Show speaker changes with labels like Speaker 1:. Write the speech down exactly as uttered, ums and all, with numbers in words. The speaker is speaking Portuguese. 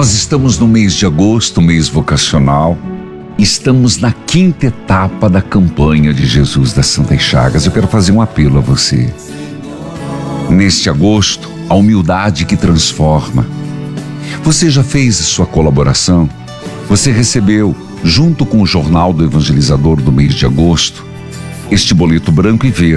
Speaker 1: Nós estamos no mês de agosto, mês vocacional. Estamos na quinta etapa da campanha de Jesus das Santas Chagas. Eu quero fazer um apelo a você. Neste agosto, a humildade que transforma. Você já fez sua colaboração? Você recebeu, junto com o Jornal do Evangelizador do mês de agosto, este boleto branco e verde